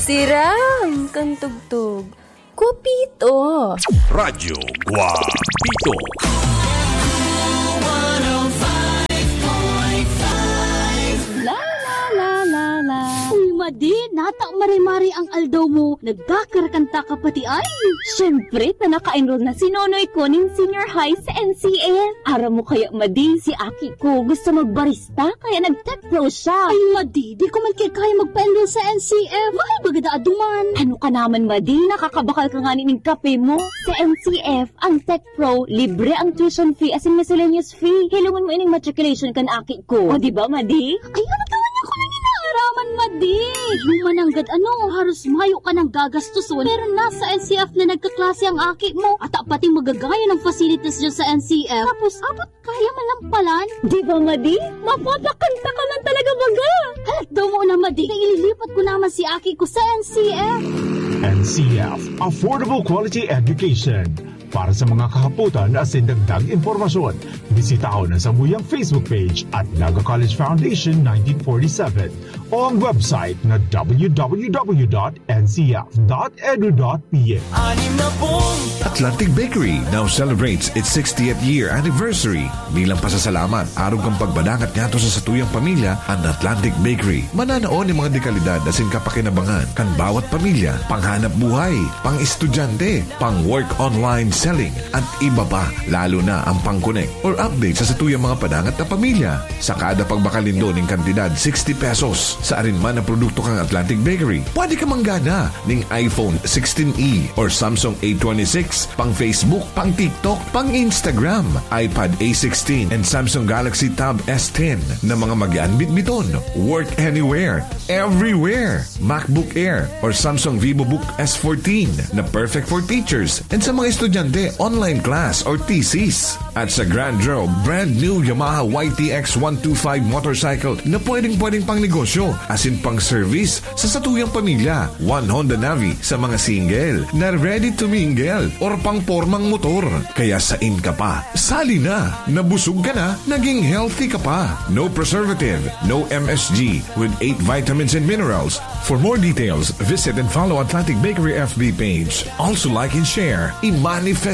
Siram, kantugtog, Guapito. Radyo Guapito. Madi, nata mari-mari ang aldaw mo. Nagkakarakanta ka pati ay. Siyempre, naka-enroll na si Nonoy ko ng senior high sa NCF. Ara mo kaya, Madi, si Aki ko gusto magbarista, kaya nag-tech pro siya. Ay, Madi, di ko man kaya magpa-enroll sa NCF. Mahal bagada aduman. Ano ka naman, Madi? Nakakabakal ka nga ng kape mo. Sa NCF, ang tech pro, libre ang tuition fee as in miscellaneous fee. Hilungan mo ining matriculation kan Aki ko. O, diba, Madi? Ay, ano taman ako nang inaaraman, Madi? Humananggad haros mayo ka ng gagastuson. Pero nasa NCF na nagkaklase ang Aki mo. At pati magagaya ng facilities dyan sa NCF. Tapos, abot kaya malampalan. Diba, Madi? Mapapakanta ka lang talaga baga. Halat daw mo na, Madi. Kaya ililipat ko naman si Aki ko sa NCF. NCF, Affordable Quality Education. Para sa mga kahaputan at dagdag informasyon, bisita ko na sa muyang Facebook page at Naga College Foundation 1947 o ang website na www.ncf.edu.ph. Atlantic Bakery now celebrates its 60th year anniversary. Bilang pasasalamat, araw kang pagbadangat nga to sa satuyang pamilya, ang Atlantic Bakery. Mananaon ng mga dekalidad na kapakinabangan kan bawat pamilya, panghanap buhay, pang-estudyante, pang-work online selling, at iba pa, lalo na ang pang-connect or update sa satuyang mga padangat na pamilya. Sa kada pagbakalindo ng kantidad 60 pesos sa arinman na produkto kang Atlantic Bakery, pwede ka manggana ng iPhone 16e or Samsung A26, pang Facebook, pang TikTok, pang Instagram, iPad A16 and Samsung Galaxy Tab S10 na mga mag-ian bitbiton. Work anywhere, everywhere. MacBook Air or Samsung VivoBook S14 na perfect for teachers and sa mga estudyante, online class or thesis. At sa Grand Draw, brand new Yamaha YTX 125 motorcycle na pwedeng pang negosyo as in pang service sa satuyang pamilya. One Honda Navi sa mga single na ready to mingle or pang pormang motor. Kaya sain ka pa, sali na, nabusog ka na, naging healthy ka pa. No preservative, no MSG with 8 vitamins and minerals. For more details, visit and follow Atlantic Bakery FB page. Also like and share. I-manifest